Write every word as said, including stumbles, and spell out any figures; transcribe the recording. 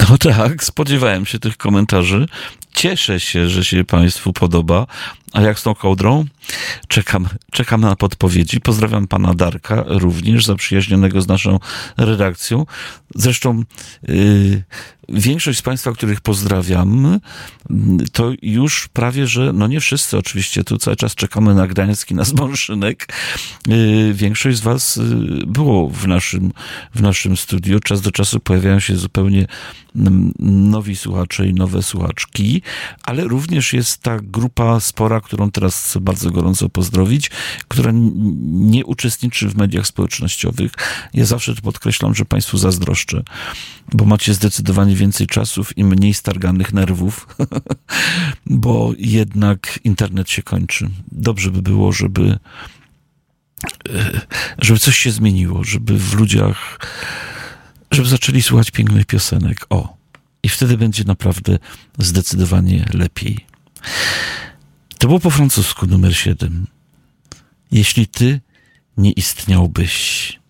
No tak, spodziewałem się tych komentarzy. Cieszę się, że się Państwu podoba. A jak z tą kołdrą? Czekam, czekam na podpowiedzi. Pozdrawiam pana Darka, również zaprzyjaźnionego z naszą redakcją. Zresztą yy, większość z Państwa, których pozdrawiam, to już prawie, że, no nie wszyscy oczywiście, tu cały czas czekamy na Gdański, na Zbąszynek. Yy, większość z Was yy, było w naszym, w naszym studiu. Czas do czasu pojawiają się zupełnie nowi słuchacze i nowe słuchaczki, ale również jest ta grupa spora, którą teraz chcę bardzo gorąco pozdrowić, która nie uczestniczy w mediach społecznościowych. Ja zawsze to podkreślam, że Państwu zazdroszczę, bo macie zdecydowanie więcej czasów i mniej starganych nerwów, bo jednak internet się kończy. Dobrze by było, żeby żeby coś się zmieniło, żeby w ludziach żeby zaczęli słuchać pięknych piosenek. O, i wtedy będzie naprawdę zdecydowanie lepiej. To było po francusku numer siedem. Jeśli ty nie istniałbyś.